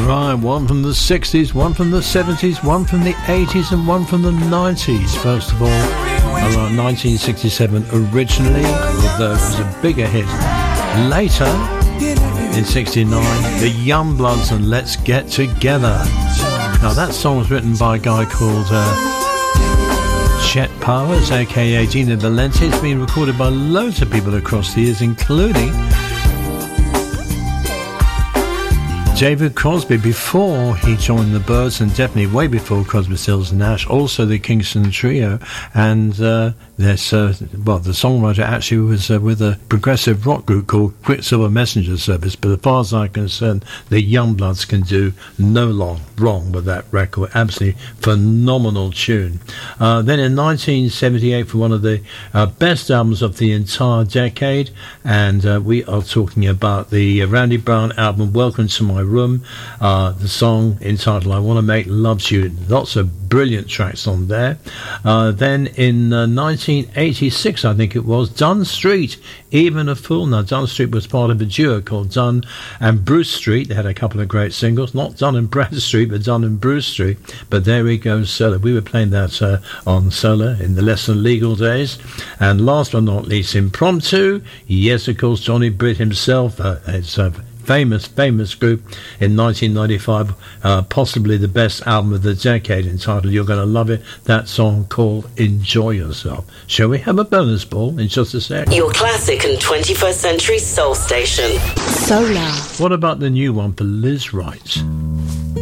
Right, one from the 60s, one from the 70s, one from the 80s and one from the 90s. First of all, around 1967 originally, although it was a bigger hit. Later, in 69, the Youngbloods and Let's Get Together. Now that song was written by a guy called Chet Powers, aka Dino Valenti. It's been recorded by loads of people across the years, including David Crosby before he joined the Byrds, and definitely way before Crosby, Stills and Nash. Also the Kingston Trio, and the songwriter actually was with a progressive rock group called Quicksilver Messenger Service. But as far as I'm concerned, the Youngbloods can do no wrong with that record. Absolutely phenomenal tune. Then in 1978, for one of the best albums of the entire decade, and we are talking about the Randy Brown album, Welcome to My Room. The song entitled I Want to Make Love to You. Lots of brilliant tracks on there. Then in 1986, I think it was, Dunn Street, Even a Fool. Now Dunn Street was part of a duo called Dunn and Bruce Street. They had a couple of great singles, not Dunn and Brad Street, but Dunn and Bruce Street. But there we go, Solar. We were playing that on Solar in the Less Than Legal days. And last but not least, Impromptu. Yes, of course, Johnny Britt himself. It's a famous group in 1995, possibly the best album of the decade, entitled You're Gonna Love It. That song called Enjoy Yourself. Shall we have a bonus ball in just a sec? Your classic and 21st century soul station. Solar. What about the new one for Liz Wright?